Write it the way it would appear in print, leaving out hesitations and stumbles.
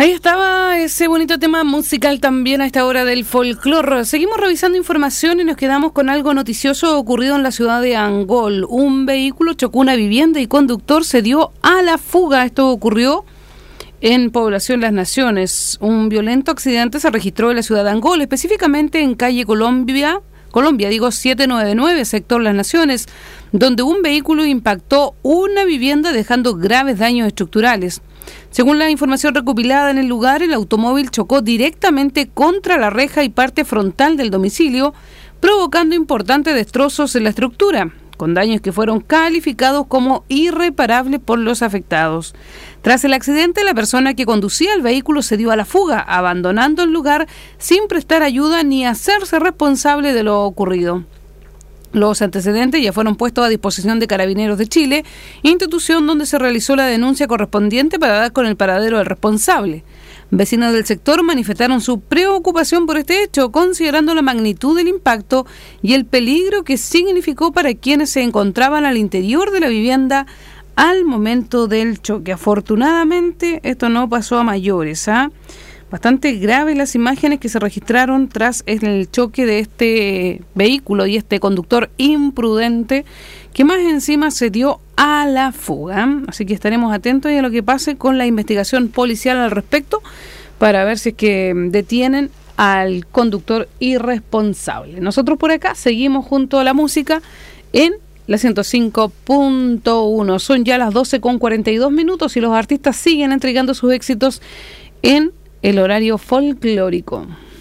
Ahí estaba ese bonito tema musical también a esta hora del folclore. Seguimos revisando información y nos quedamos con algo noticioso ocurrido en la ciudad de Angol. Un vehículo chocó una vivienda y conductor se dio a la fuga. Esto ocurrió en Población Las Naciones. Un violento accidente se registró en la ciudad de Angol, específicamente en calle Colombia 799, sector Las Naciones, donde un vehículo impactó una vivienda dejando graves daños estructurales. Según la información recopilada en el lugar, el automóvil chocó directamente contra la reja y parte frontal del domicilio, provocando importantes destrozos en la estructura, con daños que fueron calificados como irreparables por los afectados. Tras el accidente, la persona que conducía el vehículo se dio a la fuga, abandonando el lugar sin prestar ayuda ni hacerse responsable de lo ocurrido. Los antecedentes ya fueron puestos a disposición de Carabineros de Chile, institución donde se realizó la denuncia correspondiente para dar con el paradero del responsable. Vecinos del sector manifestaron su preocupación por este hecho, considerando la magnitud del impacto y el peligro que significó para quienes se encontraban al interior de la vivienda al momento del choque. Afortunadamente, esto no pasó a mayores, Bastante graves las imágenes que se registraron tras el choque de este vehículo y este conductor imprudente que más encima se dio a la fuga. Así que estaremos atentos a lo que pase con la investigación policial al respecto para ver si es que detienen al conductor irresponsable. Nosotros por acá seguimos junto a la música en la 105.1. Son ya las 12:42 y los artistas siguen entregando sus éxitos en el horario folclórico.